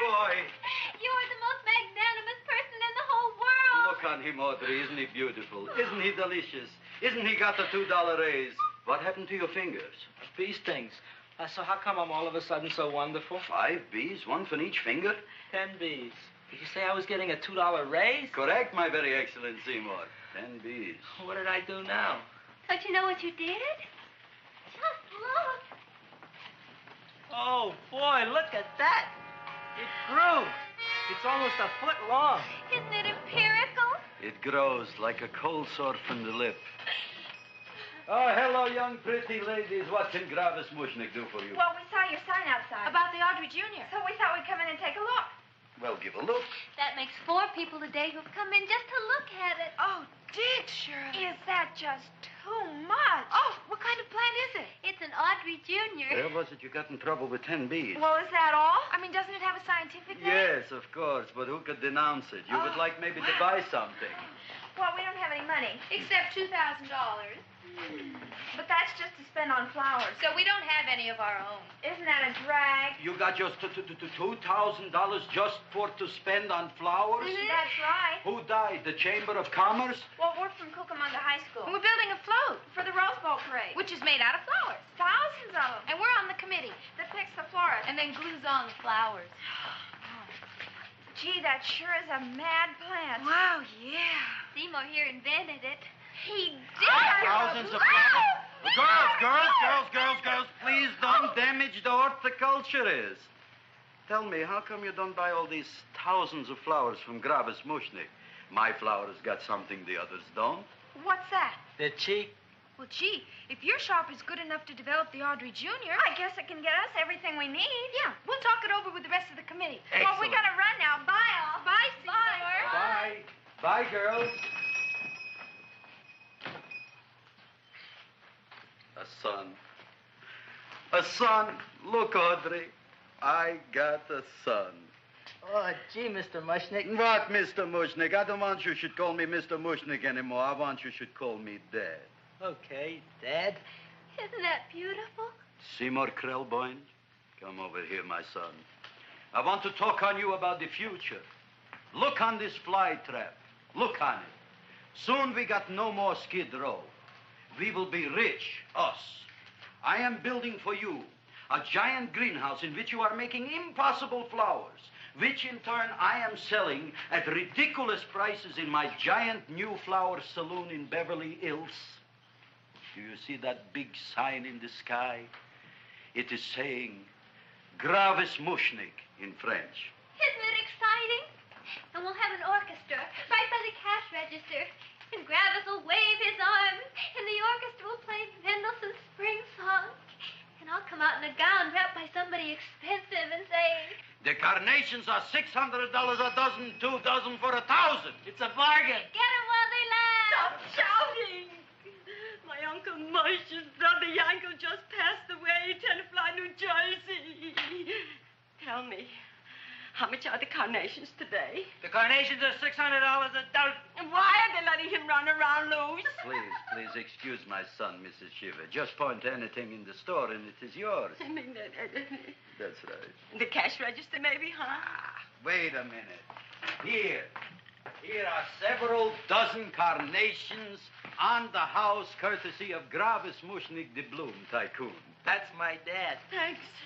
boy. You're the most magnanimous person in the whole world. Look on him, Audrey. Isn't he beautiful? Isn't he delicious? Isn't he got the $2 raise? What happened to your fingers? Bee stings. So how come I'm all of a sudden so wonderful? 5 bees, one for each finger? 10 bees. Did you say I was getting a $2 raise? Correct, my very excellent Seymour. 10 bees. What did I do now? Don't you know what you did? Just look. Oh, boy, look at that. It grew. It's almost a foot long. Isn't it empirical? It grows like a cold sore from the lip. Oh, hello, young pretty ladies. What can Gravis Mushnick do for you? Well, we saw your sign outside. About the Audrey Jr. So we thought we'd come in and take a look. Well, give a look. That makes 4 people today who've come in just to look at it. Oh, Dick, Shirley. Is that just too much? Oh, what kind of plant is it? It's an Audrey Jr. Where was it you got in trouble with 10 bees? Well, is that all? I mean, doesn't it have a scientific name? Yes, of course, but who could denounce it? You would like maybe to buy something. Well, we don't have any money. Except $2,000. But that's just to spend on flowers. So we don't have any of our own. Isn't that a drag? You got just $2,000 just to spend on flowers? That's right. Who died? The Chamber of Commerce? Well, we're from Cucamonga High School. And we're building a float, For the Rose Bowl parade. which is made out of flowers. Thousands of them. And we're on the committee That picks the florist. and then glues on the flowers. Gee, that sure is a mad plant. Wow, yeah. Seymour here invented it. He did. Thousands of flowers. Girls, please don't damage the horticulturist. Tell me, how come you don't buy all these thousands of flowers from Gravis Mushnick? My flowers got something the others don't. What's that? They're cheap. Well, gee, if your shop is good enough to develop the Audrey Jr., I guess it can get us everything we need. yeah, we'll talk it over with the rest of the committee. Well, we gotta run now. Bye, all. Bye, Seymour. Bye. Bye, girls. A son. A son. Look, Audrey. I got a son. Oh, gee, Mr. Mushnick. What, Mr. Mushnick? I don't want you should call me Mr. Mushnick anymore. I want you should call me Dad. Okay, Dad. Isn't that beautiful? Seymour Krelboyne, come over here, my son. I want to talk on you about the future. Look on this fly trap. Look on it. Soon we got no more Skid Row. We will be rich, us. I am building for you a giant greenhouse in which you are making impossible flowers, which in turn I am selling at ridiculous prices in my giant new flower saloon in Beverly Hills. Do you see that big sign in the sky? It is saying Gravis Mushnick in French. Isn't it exciting? And we'll have an orchestra right by the cash register. And Gravis will wave his arms. And the orchestra will play Mendelssohn's Spring Song. And I'll come out in a gown wrapped by somebody expensive and say, The carnations are $600 a dozen, 2 dozen for 1,000. It's a bargain. get 'em while they last. Stop shouting! My Uncle Mosh's brother Yankel just passed away, Tenafly, New Jersey. Tell me, how much are the carnations today? The carnations are $600 a dozen. And why are they letting him run around loose? Please excuse my son, Mrs. Shiver. Just point to anything in the store and it is yours. I mean, That's right. the cash register maybe, huh? Wait a minute. Here are several dozen carnations on the house courtesy of Gravis Mushnick, the Bloom Tycoon. That's my dad. Thanks.